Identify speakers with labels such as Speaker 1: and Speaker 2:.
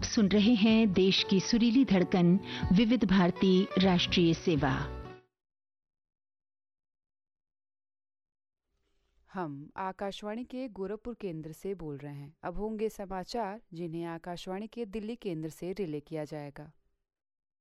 Speaker 1: सुन रहे हैं देश की सुरीली धड़कन विविध भारती राष्ट्रीय सेवा।
Speaker 2: हम आकाशवाणी के गोरखपुर केंद्र से बोल रहे हैं। अब होंगे समाचार जिन्हें आकाशवाणी के दिल्ली केंद्र से रिले किया जाएगा।